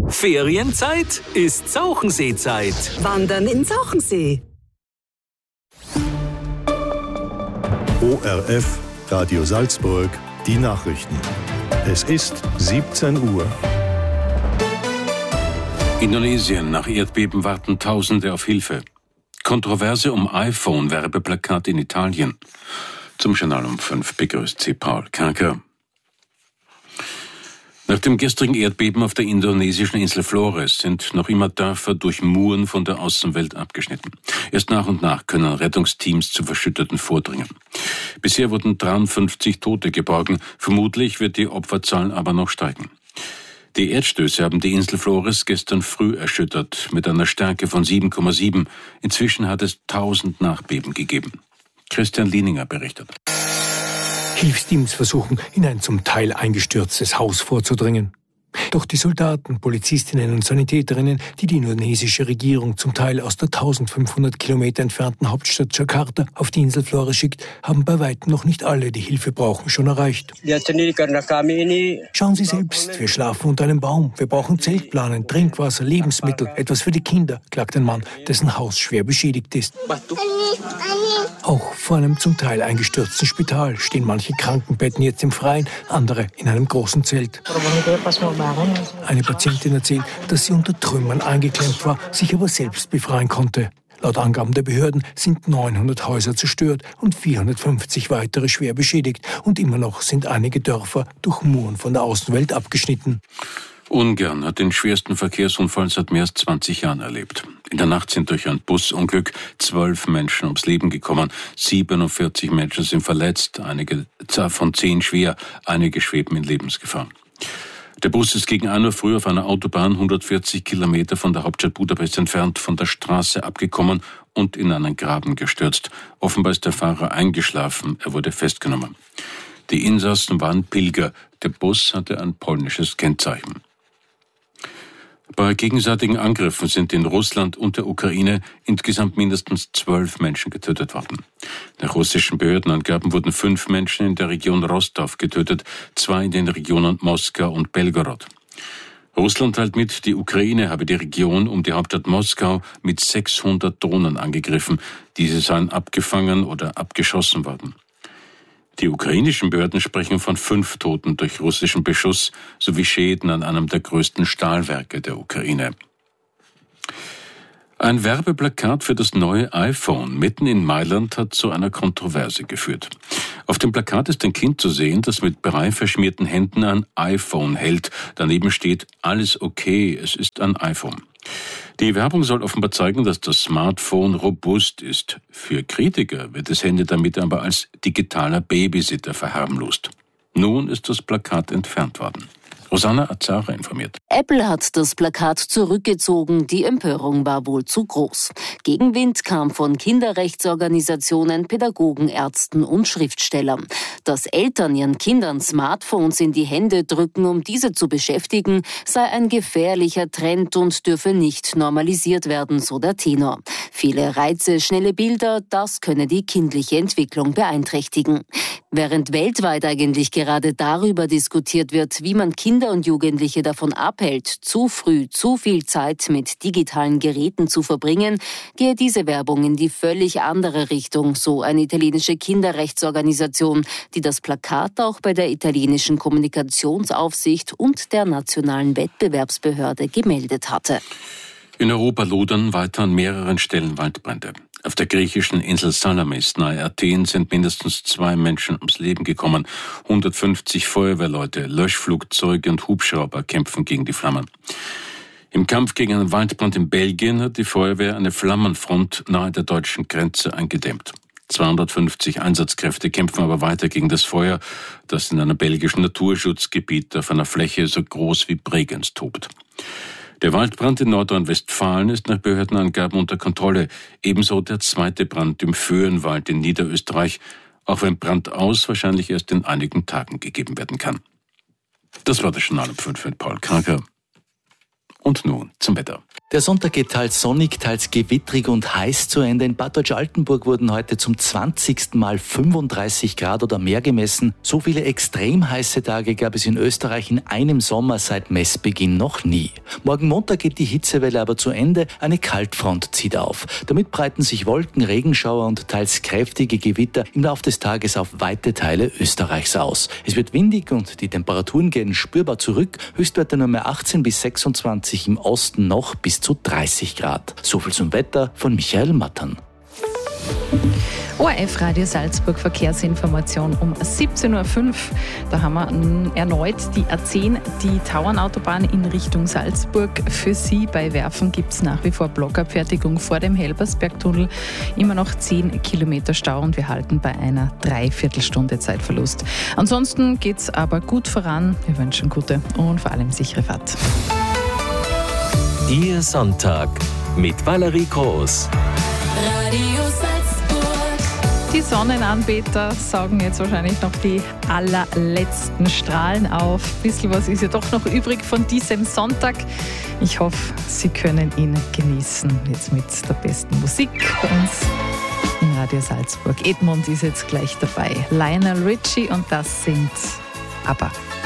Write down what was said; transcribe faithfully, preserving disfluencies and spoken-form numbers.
Ferienzeit ist Zauchensee-Zeit. Wandern in Zauchensee. O R F, Radio Salzburg, die Nachrichten. Es ist siebzehn Uhr. Indonesien. Nach Erdbeben warten Tausende auf Hilfe. Kontroverse um iPhone-Werbeplakat in Italien. Zum Journal um fünf begrüßt Sie Paul Kanker. Nach dem gestrigen Erdbeben auf der indonesischen Insel Flores sind noch immer Dörfer durch Muren von der Außenwelt abgeschnitten. Erst nach und nach können Rettungsteams zu Verschütteten vordringen. Bisher wurden dreiundfünfzig Tote geborgen. Vermutlich wird die Opferzahl aber noch steigen. Die Erdstöße haben die Insel Flores gestern früh erschüttert, mit einer Stärke von sieben Komma sieben. Inzwischen hat es tausend Nachbeben gegeben. Christian Lieninger berichtet. Hilfsteams versuchen, in ein zum Teil eingestürztes Haus vorzudringen. Doch die Soldaten, Polizistinnen und Sanitäterinnen, die die indonesische Regierung zum Teil aus der eintausendfünfhundert Kilometer entfernten Hauptstadt Jakarta auf die Insel Flores schickt, haben bei weitem noch nicht alle, die Hilfe brauchen, schon erreicht. Schauen Sie selbst, wir schlafen unter einem Baum. Wir brauchen Zeltplanen, Trinkwasser, Lebensmittel, etwas für die Kinder, klagt ein Mann, dessen Haus schwer beschädigt ist. Auch vor einem zum Teil eingestürzten Spital stehen manche Krankenbetten jetzt im Freien, andere in einem großen Zelt. Eine Patientin erzählt, dass sie unter Trümmern eingeklemmt war, sich aber selbst befreien konnte. Laut Angaben der Behörden sind neunhundert Häuser zerstört und vierhundertfünfzig weitere schwer beschädigt. Und immer noch sind einige Dörfer durch Muren von der Außenwelt abgeschnitten. Ungarn hat den schwersten Verkehrsunfall seit mehr als zwanzig Jahren erlebt. In der Nacht sind durch ein Busunglück zwölf Menschen ums Leben gekommen. siebenundvierzig Menschen sind verletzt, einige von zehn schwer, einige schweben in Lebensgefahr. Der Bus ist gegen ein Uhr früh auf einer Autobahn hundertvierzig Kilometer von der Hauptstadt Budapest entfernt von der Straße abgekommen und in einen Graben gestürzt. Offenbar ist der Fahrer eingeschlafen, er wurde festgenommen. Die Insassen waren Pilger, der Bus hatte ein polnisches Kennzeichen. Bei gegenseitigen Angriffen sind in Russland und der Ukraine insgesamt mindestens zwölf Menschen getötet worden. Nach russischen Behördenangaben wurden fünf Menschen in der Region Rostov getötet, zwei in den Regionen Moskau und Belgorod. Russland teilt mit, die Ukraine habe die Region um die Hauptstadt Moskau mit sechshundert Drohnen angegriffen. Diese seien abgefangen oder abgeschossen worden. Die ukrainischen Behörden sprechen von fünf Toten durch russischen Beschuss sowie Schäden an einem der größten Stahlwerke der Ukraine. Ein Werbeplakat für das neue iPhone mitten in Mailand hat zu einer Kontroverse geführt. Auf dem Plakat ist ein Kind zu sehen, das mit Brei verschmierten Händen ein iPhone hält. Daneben steht: Alles okay, es ist ein iPhone. Die Werbung soll offenbar zeigen, dass das Smartphone robust ist. Für Kritiker wird das Handy damit aber als digitaler Babysitter verharmlost. Nun ist das Plakat entfernt worden. Rosanna Azara informiert. Apple hat das Plakat zurückgezogen, die Empörung war wohl zu groß. Gegenwind kam von Kinderrechtsorganisationen, Pädagogen, Ärzten und Schriftstellern. Dass Eltern ihren Kindern Smartphones in die Hände drücken, um diese zu beschäftigen, sei ein gefährlicher Trend und dürfe nicht normalisiert werden, so der Tenor. Viele Reize, schnelle Bilder, das könne die kindliche Entwicklung beeinträchtigen. Während weltweit eigentlich gerade darüber diskutiert wird, wie man Kinder und Jugendliche davon abhält, zu früh zu viel Zeit mit digitalen Geräten zu verbringen, gehe diese Werbung in die völlig andere Richtung, so eine italienische Kinderrechtsorganisation, die das Plakat auch bei der italienischen Kommunikationsaufsicht und der nationalen Wettbewerbsbehörde gemeldet hatte. In Europa lodern weiter an mehreren Stellen Waldbrände. Auf der griechischen Insel Salamis nahe Athen sind mindestens zwei Menschen ums Leben gekommen. hundertfünfzig Feuerwehrleute, Löschflugzeuge und Hubschrauber kämpfen gegen die Flammen. Im Kampf gegen einen Waldbrand in Belgien hat die Feuerwehr eine Flammenfront nahe der deutschen Grenze eingedämmt. zweihundertfünfzig Einsatzkräfte kämpfen aber weiter gegen das Feuer, das in einem belgischen Naturschutzgebiet auf einer Fläche so groß wie Bregenz tobt. Der Waldbrand in Nordrhein-Westfalen ist nach Behördenangaben unter Kontrolle. Ebenso der zweite Brand im Föhrenwald in Niederösterreich, auch wenn Brandaus wahrscheinlich erst in einigen Tagen gegeben werden kann. Das war das Journal um fünf mit Paul Krager. Und nun zum Wetter. Der Sonntag geht teils sonnig, teils gewittrig und heiß zu Ende. In Bad Deutsch-Altenburg wurden heute zum zwanzigsten Mal fünfunddreißig Grad oder mehr gemessen. So viele extrem heiße Tage gab es in Österreich in einem Sommer seit Messbeginn noch nie. Morgen Montag geht die Hitzewelle aber zu Ende. Eine Kaltfront zieht auf. Damit breiten sich Wolken, Regenschauer und teils kräftige Gewitter im Laufe des Tages auf weite Teile Österreichs aus. Es wird windig und die Temperaturen gehen spürbar zurück. Höchstwerte nur mehr achtzehn bis sechsundzwanzig, im Osten noch bis zu dreißig Grad. So viel zum Wetter von Michael Mattern. O R F Radio Salzburg Verkehrsinformation um siebzehn Uhr fünf. Da haben wir erneut die A zehn, die Tauernautobahn in Richtung Salzburg. Für Sie bei Werfen gibt es nach wie vor Blockabfertigung vor dem Helbersbergtunnel. Immer noch zehn Kilometer Stau und wir halten bei einer Dreiviertelstunde Zeitverlust. Ansonsten geht es aber gut voran. Wir wünschen gute und vor allem sichere Fahrt. Ihr Sonntag mit Valerie Groß. Radio Salzburg. Die Sonnenanbeter saugen jetzt wahrscheinlich noch die allerletzten Strahlen auf. Ein bisschen was ist ja doch noch übrig von diesem Sonntag. Ich hoffe, Sie können ihn genießen. Jetzt mit der besten Musik bei uns in Radio Salzburg. Edmund ist jetzt gleich dabei. Lionel Richie und das sind ABBA.